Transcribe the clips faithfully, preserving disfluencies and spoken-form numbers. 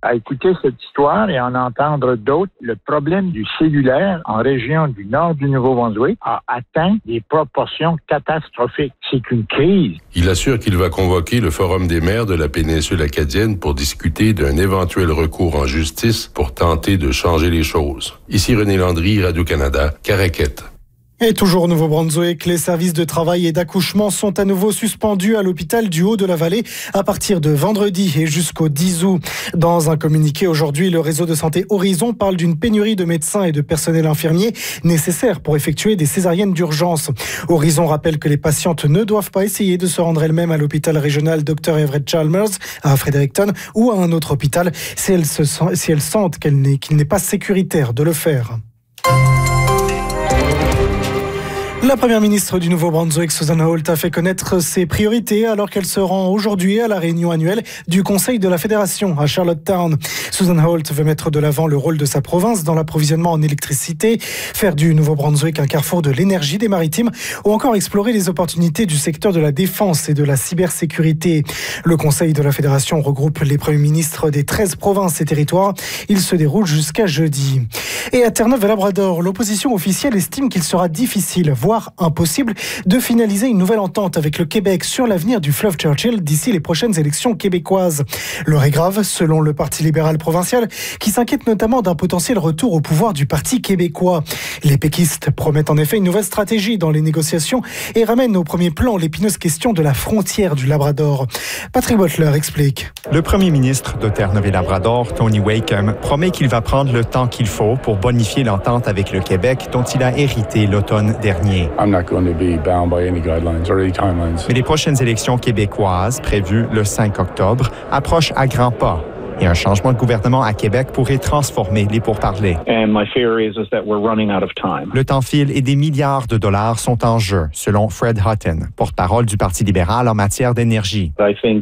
À écouter cette histoire et en entendre d'autres, le problème du cellulaire en région du nord du Nouveau-Brunswick a atteint des proportions catastrophiques. C'est une crise. Il assure qu'il va convoquer le Forum des maires de la péninsule acadienne pour discuter d'un éventuel recours en justice pour tenter de changer les choses. Ici René Landry, Radio-Canada, Caraquette. Et toujours au Nouveau-Brunswick, les services de travail et d'accouchement sont à nouveau suspendus à l'hôpital du Haut-de-la-Vallée à partir de vendredi et jusqu'au dix août. Dans un communiqué aujourd'hui, le réseau de santé Horizon parle d'une pénurie de médecins et de personnel infirmier nécessaires pour effectuer des césariennes d'urgence. Horizon rappelle que les patientes ne doivent pas essayer de se rendre elles-mêmes à l'hôpital régional docteur Everett Chalmers à Fredericton ou à un autre hôpital si elles, se, si elles sentent qu'elle n'est, qu'il n'est pas sécuritaire de le faire. La première ministre du Nouveau-Brunswick, Susan Holt, a fait connaître ses priorités alors qu'elle se rend aujourd'hui à la réunion annuelle du Conseil de la Fédération à Charlottetown. Susan Holt veut mettre de l'avant le rôle de sa province dans l'approvisionnement en électricité, faire du Nouveau-Brunswick un carrefour de l'énergie des maritimes ou encore explorer les opportunités du secteur de la défense et de la cybersécurité. Le Conseil de la Fédération regroupe les premiers ministres des treize provinces et territoires. Il se déroule jusqu'à jeudi. Et à Terre-Neuve-et-Labrador, l'opposition officielle estime qu'il sera difficile, voire impossible, de finaliser une nouvelle entente avec le Québec sur l'avenir du fleuve Churchill d'ici les prochaines élections québécoises. L'heure est grave, selon le Parti libéral provincial, qui s'inquiète notamment d'un potentiel retour au pouvoir du Parti québécois. Les péquistes promettent en effet une nouvelle stratégie dans les négociations et ramènent au premier plan l'épineuse question de la frontière du Labrador. Patrick Butler explique. Le premier ministre de Terre-Neuve-et-Labrador, Tony Wakeham, promet qu'il va prendre le temps qu'il faut pour bonifier l'entente avec le Québec dont il a hérité l'automne dernier. Mais les prochaines élections québécoises, prévues le cinq octobre, approchent à grands pas. Et un changement de gouvernement à Québec pourrait transformer les pourparlers. Le temps file et des milliards de dollars sont en jeu, selon Fred Hutton, porte-parole du Parti libéral en matière d'énergie.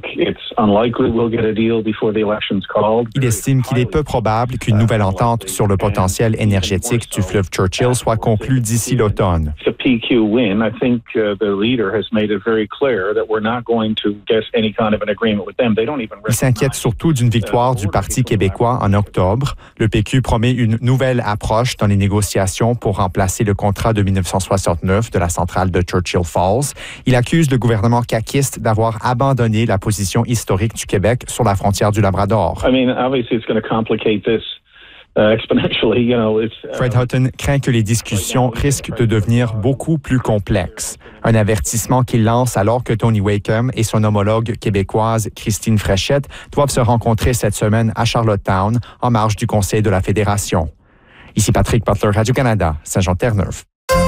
Il estime qu'il est peu probable qu'une nouvelle entente sur le potentiel énergétique du fleuve Churchill soit conclue d'ici l'automne. Il s'inquiète surtout d'une victoire du Parti québécois en octobre. Le P Q promet une nouvelle approche dans les négociations pour remplacer le contrat de dix-neuf cent soixante-neuf de la centrale de Churchill Falls. Il accuse le gouvernement caquiste d'avoir abandonné la position historique du Québec sur la frontière du Labrador. I mean, obviously it's going to complicate this. Uh, exponentially, you know, it's, uh... Fred Hutton craint que les discussions risquent de devenir beaucoup plus complexes. Un avertissement qu'il lance alors que Tony Wakeham et son homologue québécoise Christine Fréchette doivent se rencontrer cette semaine à Charlottetown en marge du Conseil de la Fédération. Ici Patrick Butler, Radio-Canada, Saint-Jean-Terre-Neuve.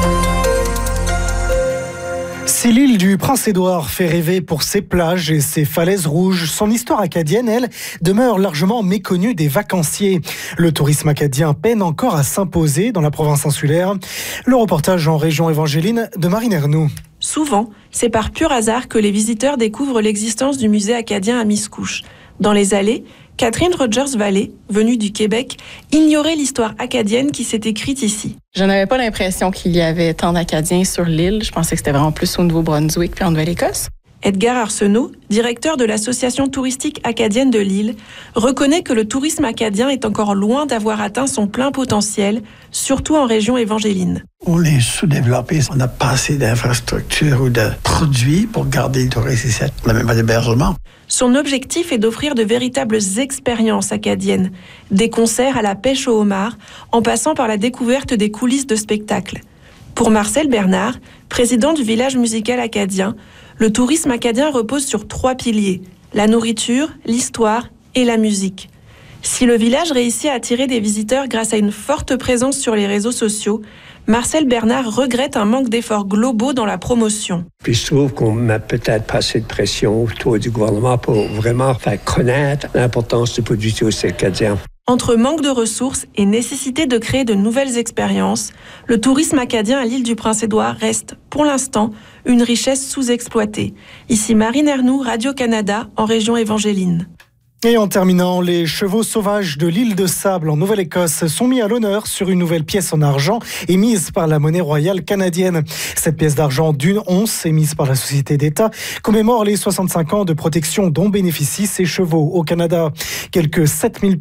Si l'île du Prince-Édouard fait rêver pour ses plages et ses falaises rouges, son histoire acadienne, elle, demeure largement méconnue des vacanciers. Le tourisme acadien peine encore à s'imposer dans la province insulaire. Le reportage en région évangéline de Marine Ernoux. Souvent, c'est par pur hasard que les visiteurs découvrent l'existence du musée acadien à Miscouche. Dans les allées, Catherine Rogers-Vallée, venue du Québec, ignorait l'histoire acadienne qui s'est écrite ici. Je n'avais pas l'impression qu'il y avait tant d'Acadiens sur l'île. Je pensais que c'était vraiment plus au Nouveau-Brunswick puis en Nouvelle-Écosse. Edgar Arsenault, directeur de l'Association touristique acadienne de l'île, reconnaît que le tourisme acadien est encore loin d'avoir atteint son plein potentiel, surtout en région évangéline. On est sous-développé, on n'a pas assez d'infrastructures ou de produits pour garder les touristes ici. On n'a même pas d'hébergement. Son objectif est d'offrir de véritables expériences acadiennes, des concerts à la pêche au homard, en passant par la découverte des coulisses de spectacles. Pour Marcel Bernard, président du village musical acadien, le tourisme acadien repose sur trois piliers, la nourriture, l'histoire et la musique. Si le village réussit à attirer des visiteurs grâce à une forte présence sur les réseaux sociaux, Marcel Bernard regrette un manque d'efforts globaux dans la promotion. Puis je trouve qu'on met peut-être pas assez de pression autour du gouvernement pour vraiment faire connaître l'importance du produit touristique acadien. Entre manque de ressources et nécessité de créer de nouvelles expériences, le tourisme acadien à l'île du Prince-Édouard reste, pour l'instant, une richesse sous-exploitée. Ici Marine Ernoux, Radio-Canada, en région évangéline. Et en terminant, les chevaux sauvages de l'île de Sable en Nouvelle-Écosse sont mis à l'honneur sur une nouvelle pièce en argent émise par la monnaie royale canadienne. Cette pièce d'argent d'une once émise par la Société d'État commémore les soixante-cinq ans de protection dont bénéficient ces chevaux au Canada. Quelques sept mille